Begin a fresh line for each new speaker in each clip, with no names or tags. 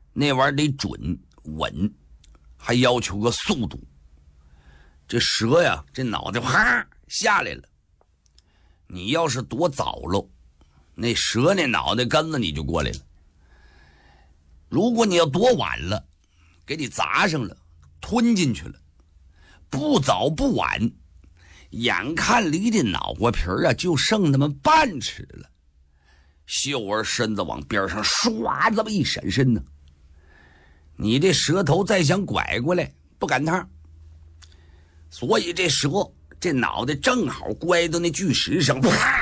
那玩意儿得准稳，还要求个速度。这蛇呀，这脑袋啪下来了，你要是躲早喽，那蛇那脑袋跟着你就过来了。如果你要躲晚了，给你砸上了，吞进去了，不早不晚，眼看离这脑瓜皮啊就剩那么半尺了，秀儿身子往边上唰这么一闪身呢，你这蛇头再想拐过来不赶趟，所以这蛇这脑袋正好乖到那巨石上，啪！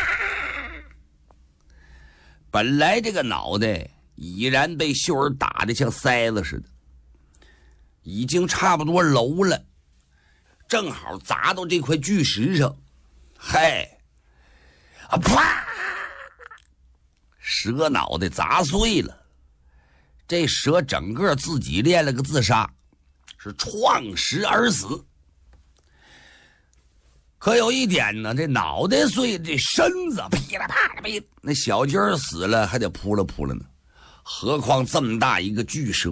本来这个脑袋已然被秀儿打得像塞子似的，已经差不多楼了，正好砸到这块巨石上，嗨，啊啪！蛇脑袋砸碎了，这蛇整个自己练了个自杀，是创石而死。可有一点呢，这脑袋碎，这身子噼里啪啦噼，那小鸡儿死了还得扑了扑了呢，何况这么大一个巨蛇，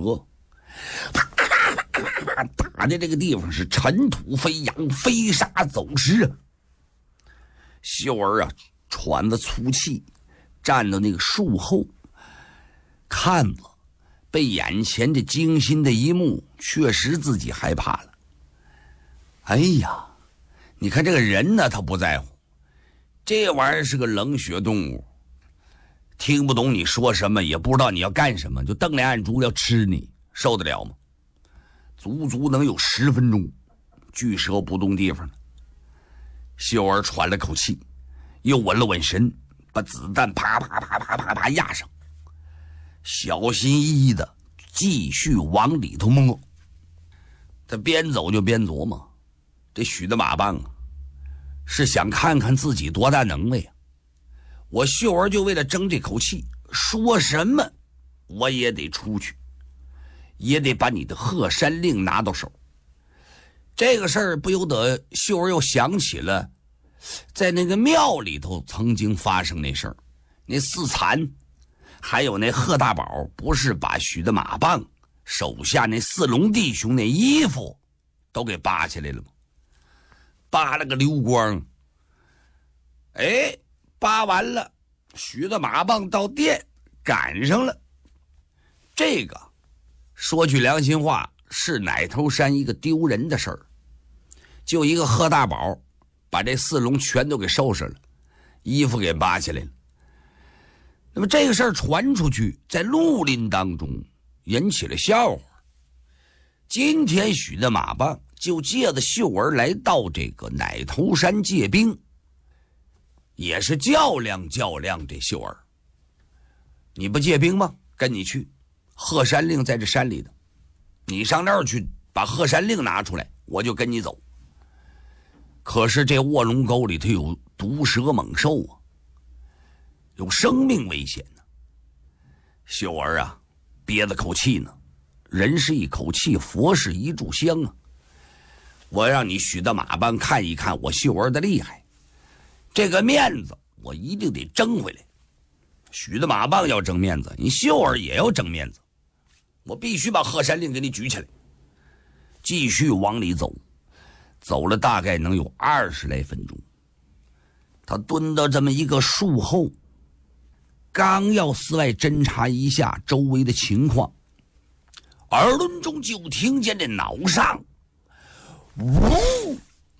打的这个地方是尘土飞扬，飞沙走石啊！秀儿啊，喘着粗气，站到那个树后，看着被眼前这惊心的一幕，确实自己害怕了。哎呀！你看这个人呢，他不在乎，这玩意儿是个冷血动物，听不懂你说什么，也不知道你要干什么，就瞪脸按珠要吃你，受得了吗？足足能有10分钟，巨蛇不动地方了。秀儿喘了口气，又稳了稳神，把子弹啪啪啪啪啪啪压上，小心翼翼的继续往里头摸。他边走就边琢磨，这许的马棒啊，是想看看自己多大能耐呀！我秀儿就为了争这口气，说什么我也得出去，也得把你的鹤山令拿到手。这个事儿不由得秀儿又想起了在那个庙里头曾经发生那事儿，那四残还有那贺大宝不是把许的马棒手下那4龙弟兄那衣服都给扒起来了吗？扒了个溜光，哎，扒完了，许的马棒到店赶上了。这个说句良心话，是奶头山一个丢人的事儿。就一个贺大宝把这4龙全都给收拾了，衣服给扒起来了。那么这个事儿传出去，在绿林当中引起了笑话。今天许的马棒就借着秀儿来到这个奶头山借兵，也是较量较量这秀儿。你不借兵吗？跟你去，鹤山令在这山里的，你上那儿去把鹤山令拿出来，我就跟你走。可是这卧龙沟里头有毒蛇猛兽啊，有生命危险呢。秀儿啊，憋着口气呢，人是一口气，佛是一炷香啊。我让你许的马帮看一看我秀儿的厉害，这个面子我一定得争回来。许的马帮要争面子，你秀儿也要争面子，我必须把鹤山令给你举起来。继续往里走，走了大概能有20来分钟，他蹲到这么一个树后，刚要四外侦查一下周围的情况，耳轮中就听见这脑上呜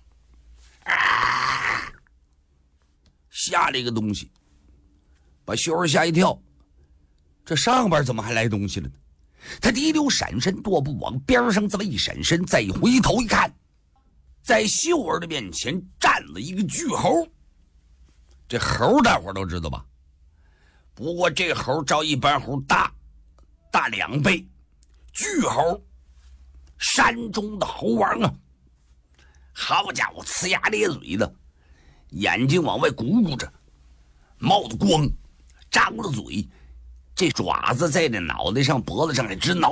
啊下了一个东西，把秀儿吓一跳。这上边怎么还来东西了呢？他滴溜闪身，踱步往边上这么一闪身，再一回头一看，在秀儿的面前站了一个巨猴。这猴大伙都知道吧？不过这猴照一般猴大2倍，巨猴，山中的猴王啊！好家伙，呲牙咧嘴的，眼睛往外鼓鼓着，冒着光，张着嘴，这爪子在这脑袋上脖子上还直挠，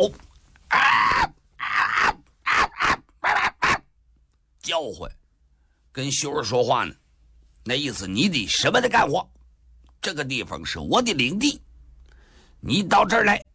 叫唤，跟秀儿说话呢，那意思你得什么的干活，这个地方是我的领地，你到这儿来，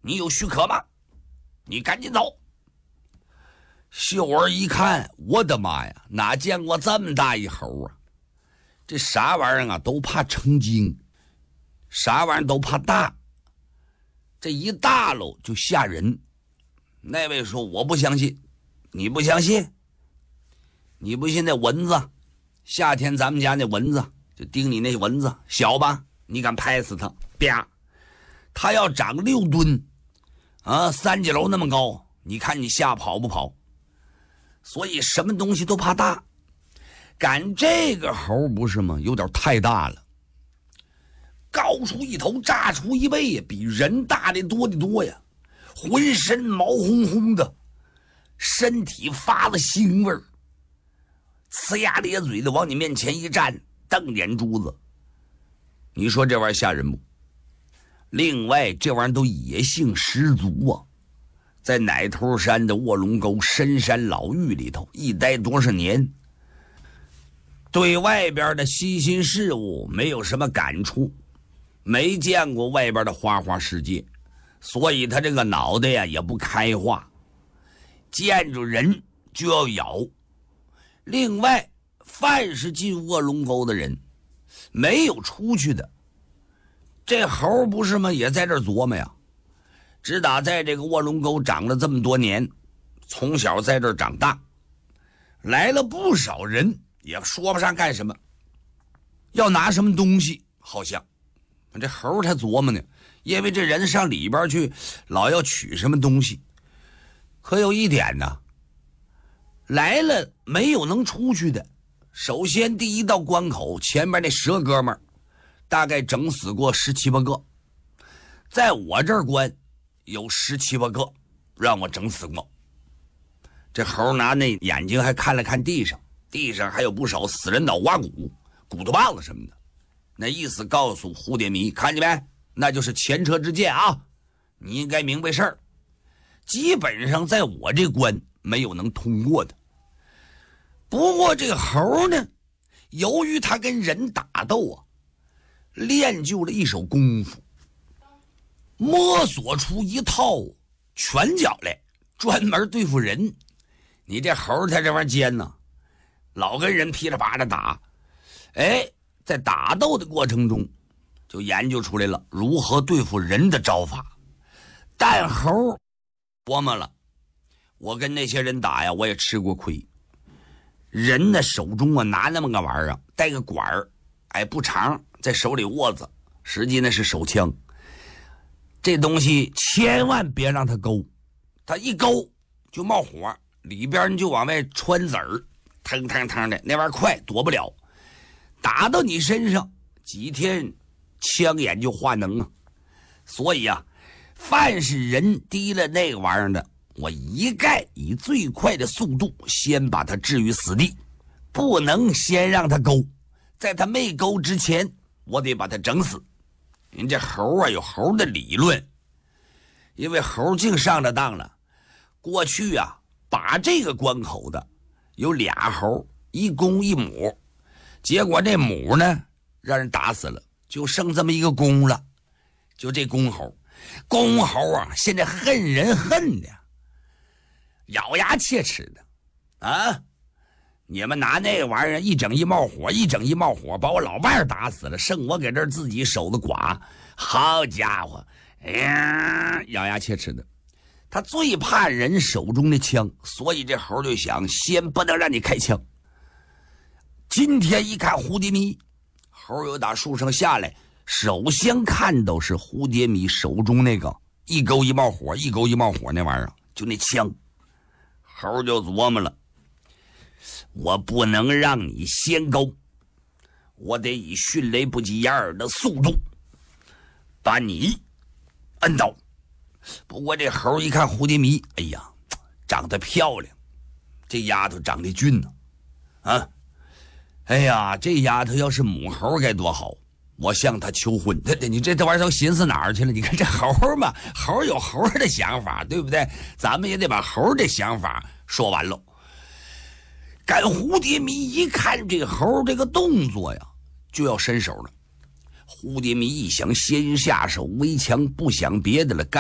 你有许可吗？你赶紧走。秀儿一看，我的妈呀，哪见过这么大一猴啊！这啥玩意儿啊都怕成精，啥玩意儿都怕大，这一大喽就吓人。那位说我不相信，你不相信？你不信那蚊子，夏天咱们家那蚊子就叮你那蚊子小吧，你敢拍死它，啪，它要长6吨啊，3级楼那么高，你看你吓跑不跑？所以什么东西都怕大，赶这个猴不是吗？有点太大了，高出一头，炸出一倍呀，比人大的多得多呀，浑身毛烘烘的，身体发了腥味儿，呲牙咧嘴的往你面前一站，瞪眼珠子，你说这玩意儿吓人不？另外这玩意儿都野性十足啊，在奶头山的卧龙沟深山老峪里头一待多少年，对外边的新兴事物没有什么感触，没见过外边的花花世界，所以他这个脑袋呀也不开化，见着人就要咬。另外凡是进卧龙沟的人没有出去的，这猴不是吗？也在这琢磨呀，只打在这个卧龙沟长了这么多年，从小在这儿长大，来了不少人，也说不上干什么，要拿什么东西，好像这猴他琢磨呢，因为这人上里边去老要取什么东西。可有一点呢，来了没有能出去的。首先第一道关口前面那蛇哥们儿大概整死过17、8个，在我这儿关有17、8个让我整死过。这猴拿那眼睛还看了看地上，地上还有不少死人脑瓜骨、骨头棒子什么的，那意思告诉蝴蝶迷，看见没？那就是前车之鉴啊，你应该明白事儿。基本上在我这关没有能通过的。不过这个猴呢，由于他跟人打斗啊，练就了一手功夫，摸索出一套拳脚来，专门对付人。你这猴他这玩意儿尖呢，老跟人噼里啪啦打，在打斗的过程中就研究出来了如何对付人的招法。但猴琢磨了，我跟那些人打呀，我也吃过亏。人的手中啊拿那么个玩意儿，带个管儿，不长，在手里握着，实际那是手枪。这东西千万别让它勾，它一勾就冒火，里边就往外穿籽儿，腾腾腾的，那玩意儿快，躲不了，打到你身上几天枪眼就化脓啊。所以啊，凡是人提了那个玩意儿的，我一概以最快的速度先把他置于死地，不能先让他勾，在他没勾之前我得把他整死。人这猴啊有猴的理论，因为猴净上了当了。过去啊把这个关口的有俩猴，一公一母，结果这母呢让人打死了，就剩这么一个公了。就这公猴啊现在恨人恨的咬牙切齿的啊！你们拿那玩意儿一整一冒火，一整一冒火，把我老伴儿打死了，剩我给这儿自己守的寡。好家伙，咬牙切齿的。他最怕人手中的枪，所以这猴就想先不能让你开枪。今天一看蝴蝶迷，猴又打树上下来，首先看到是蝴蝶迷手中那个一勾一冒火，一勾一冒火那玩意儿，就那枪。猴就琢磨了，我不能让你先勾，我得以迅雷不及掩耳的速度把你摁倒。不过这猴一看蝴蝶迷，哎呀，长得漂亮，这丫头长得俊呢，哎呀，这丫头要是母猴该多好，我向她求婚。你这玩意儿都寻思哪儿去了？你看这猴嘛，猴有猴的想法，对不对？咱们也得把猴的想法说完喽。赶蝴蝶迷一看这猴这个动作呀，就要伸手了。蝴蝶迷一想先下手为强，不想别的了，